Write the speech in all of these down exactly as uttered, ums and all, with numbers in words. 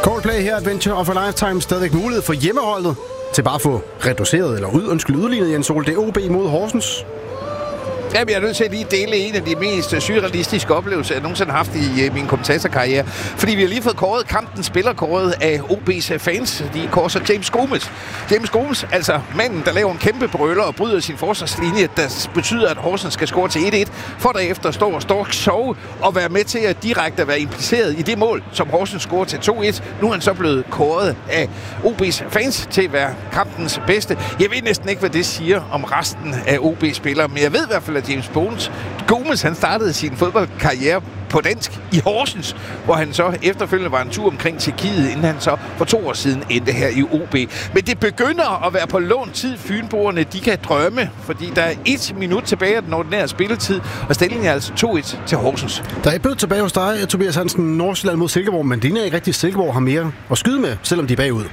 Coldplay her, Adventure of a Lifetime, stadigvæk mulighed for hjemmeholdet til bare at få reduceret eller ud, undskyld, udlignet Jens Ole. Det er O B mod Horsens. Jamen, jeg er nødt til at lige dele en af de mest surrealistiske oplevelser, jeg nogensinde har haft i uh, min kommentatorkarriere. Fordi vi har lige fået kåret kampen, spillerkåret af O B's fans. De kårer så James Gomes. James Gomes, altså manden, der laver en kæmpe brøler og bryder sin forsvarslinje, der betyder, at Horsens skal score til et et, for derefter stå og stå og sove og være med til at direkte være impliceret i det mål, som Horsens scorer til to et. Nu er han så blevet kåret af O B's fans til at være kampens bedste. Jeg ved næsten ikke, hvad det siger om resten af O B-spillere, men jeg ved i hvert fald, at James Bones. Gomes, han startede sin fodboldkarriere på dansk i Horsens, hvor han så efterfølgende var en tur omkring Tjekkiet, inden han så for to år siden endte her i O B. Men det begynder at være på lånt tid. Fynboerne, de kan drømme, fordi der er et minut tilbage af den ordinære spilletid, og stillingen er altså to et til Horsens. Der er bød tilbage hos dig, Tobias Hansen, Nordsjælland mod Silkeborg, men det er ikke rigtigt, Silkeborg har mere at skyde med, selvom de er bagud.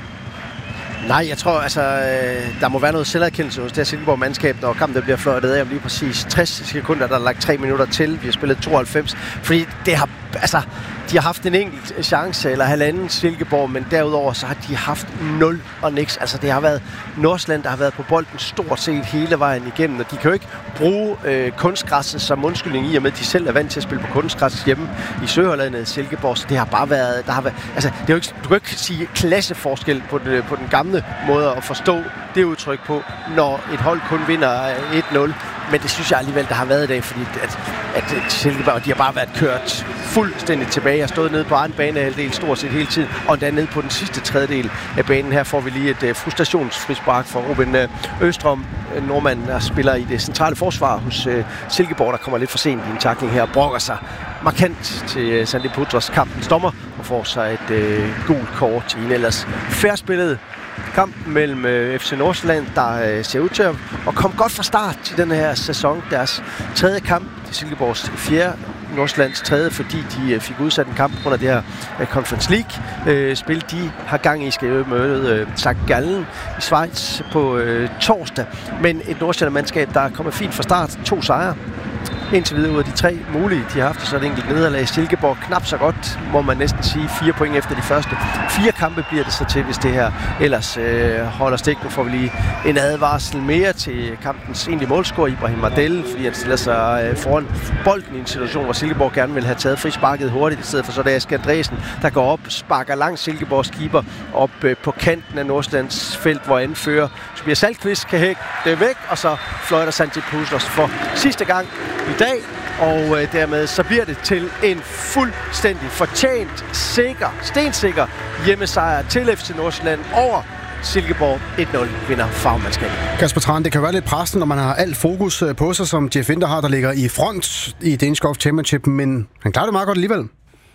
Nej, jeg tror, altså, der må være noget selverkendelse hos det her Silkeborg-mandskab, når kampen bliver fløjtet af om lige præcis tres sekunder, der er lagt tre minutter til. Vi har spillet tooghalvfems, fordi det har, altså, de har haft en enkelt chance, eller halvanden Silkeborg, men derudover så har de haft nul og niks. Altså, det har været Nordsjælland, der har været på bolden stort set hele vejen igennem, og de kan jo ikke bruge øh, kunstgræsset som undskyldning i, og med at de selv er vant til at spille på kunstgræs hjemme i Søhollandet Silkeborg, så det har bare været, der har været, altså, det er jo ikke, du kan ikke sige klasseforskel på, det, på den gamle måde at forstå det udtryk på, når et hold kun vinder et nul. Men det synes jeg alligevel, der har været i dag, fordi at, at Silkeborg, de har bare været kørt fuldstændig tilbage. Jeg har stået nede på egen banehalvdel stort set hele tiden, og endda nede på den sidste tredjedel af banen. Her får vi lige et uh, frustrationsfrispark fra Ruben uh, Østrøm, uh, nordmanden, der spiller i det centrale forsvar hos uh, Silkeborg, der kommer lidt for sent i en tackling her og brokker sig markant til uh, Sandy Putras kampens dommer og får sig et uh, gult kort til en ellers færspillet kamp mellem øh, F C Nordsjælland, der øh, ser ud til at komme godt fra start til den her sæson. Deres tredje kamp, det Silkeborgs fjerde, Nordsjællands tredje, fordi de øh, fik udsat en kamp på grund af det her øh, Conference League-spil. Øh, de har gang i, skal jo møde øh, Sankt Gallen i Schweiz på øh, torsdag. Men et Nordsjælland-mandskab, der er kommet fint fra start. To sejre. Indtil videre ud af de tre mulige, de har haft, så er det enkelt nederlag. Silkeborg knap så godt, må man næsten sige. Fire point efter de første. Fire kampe bliver det så til, hvis det her ellers øh, holder stik. Nu får vi lige en advarsel mere til kampens egentlige målscorer, Ibrahim Mardel, fordi han stiller sig øh, foran bolden i en situation, hvor Silkeborg gerne vil have taget frisparket hurtigt, i stedet for så det er Asger Andresen, der går op, sparker langt Silkeborgs keeper op øh, på kanten af Nordsjællands felt, hvor anfører Tobias Salkvist kan hække det væk, og så fløjter Santi Puslos for sidste gang i dag, og øh, dermed så bliver det til en fuldstændig fortjent, sikker, stensikker hjemmesejr til F C Nordsjælland over Silkeborg. et nul vinder fagmandskabet. Kasper Tran, det kan være lidt pressende, når man har alt fokus på sig, som Jeff Winter har, der ligger i front i Danish Golf Championship, men han klarer det meget godt alligevel.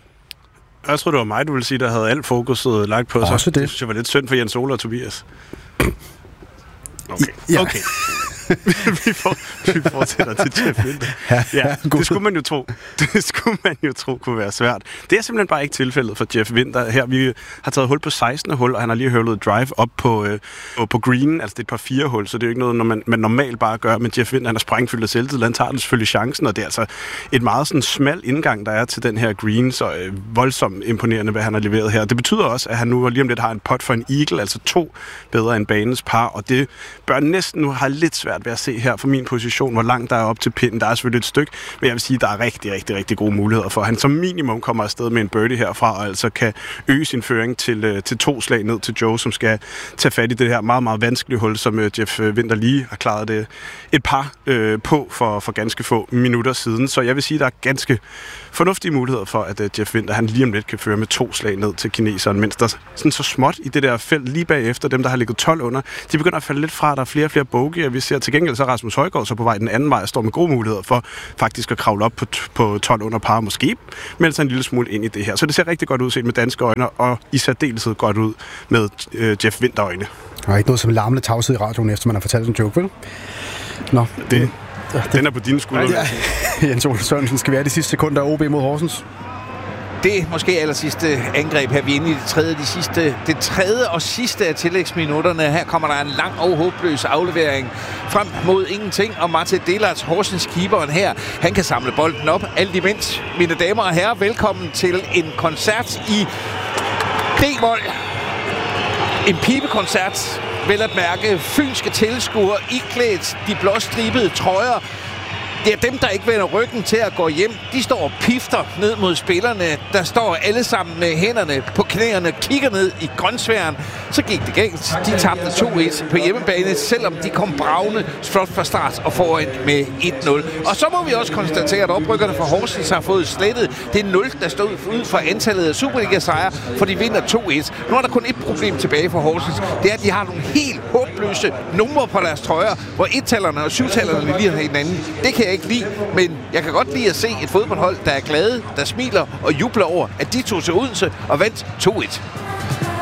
Jeg tror, det var mig, du ville sige, der havde alt fokuset lagt på sig. Også det. Det synes jeg var lidt synd for Jens Ole og Tobias. Okay. Ja. Okay. vi, får, vi fortsætter til Jeff Winter. Ja, ja, det skulle man jo tro. Det skulle man jo tro kunne være svært. Det er simpelthen bare ikke tilfældet for Jeff Winter. Her vi har taget hul på sekstende hul, og han har lige høvlet drive op på, øh, på green. Altså det er et par fire hul, så det er jo ikke noget, når man, man normalt bare gør. Men Jeff Winter, han er sprængfyldt af selvtid. Han tager den selvfølgelig chancen, og det er altså et meget sådan smal indgang, der er til den her green. Så øh, voldsomt imponerende, hvad han har leveret her. Det betyder også, at han nu lige om lidt har en pot for en eagle, altså to bedre end banens par, og det bør næsten nu have lidt svært ved at se her fra min position, hvor langt der er op til pinden. Der er selvfølgelig et stykke, men jeg vil sige, at der er rigtig, rigtig, rigtig gode muligheder for, at han som minimum kommer afsted med en birdie herfra, og altså kan øge sin føring til, til to slag ned til Joe, som skal tage fat i det her meget, meget vanskelige hul, som Jeff Winter lige har klaret det et par øh, på for, for ganske få minutter siden. Så jeg vil sige, at der er ganske fornuftige muligheder for, at uh, Jeff Winter, han lige om lidt kan føre med to slag ned til kineseren, mens der sådan så småt i det der felt lige bagefter, dem der har ligget tolv under, de begynder at falde lidt fra, der er flere og flere bogey, vi ser til gengæld så Rasmus Højgaard så på vej den anden vej og står med gode muligheder for faktisk at kravle op på, på tolv under par, måske melde sig en lille smule ind i det her. Så det ser rigtig godt ud set med danske øjne, og i særdeleshed godt ud med øh, Jeff Winter øjne. Der er ikke noget som larmende tavshed i radioen, efter man har fortalt en joke, vel? Nå. Det, den er på dine skuldre. Ja. Jens Ole Sørensen, skal vi have de sidste sekunder af O B mod Horsens? Det måske aller sidste angreb her. Vi er inde i det tredje, de sidste, det tredje og sidste af tillægsminutterne. Her kommer der en lang og håbløs aflevering frem mod ingenting. Og Martin Delarts, Horsens keeperen her, han kan samle bolden op. Alt imens, mine damer og herrer, velkommen til en koncert i D-mol. En pibekoncert. Vel at mærke fynske tilskuere iklædt de blåstribede trøjer. Det er dem, der ikke vender ryggen til at gå hjem. De står og pifter ned mod spillerne. Der står alle sammen med hænderne på knæerne, kigger ned i grønsværen. Så gik det galt. De tabte to et på hjemmebane, selvom de kom bravende flot fra start og foran med et nul. Og så må vi også konstatere, at oprykkerne fra Horsens har fået slettet det nul, der stod ud for antallet af Superliga-sejre, for de vinder to et. Nu er der kun et problem tilbage for Horsens. Det er, at de har nogle helt håbløse numre på deres trøjer, hvor et-tallerne og syv-tallerne lige har hinanden. Det kan jeg ikke lide, men jeg kan godt lide at se et fodboldhold, der er glade, der smiler og jubler over, at de tog til Odense og vandt to et.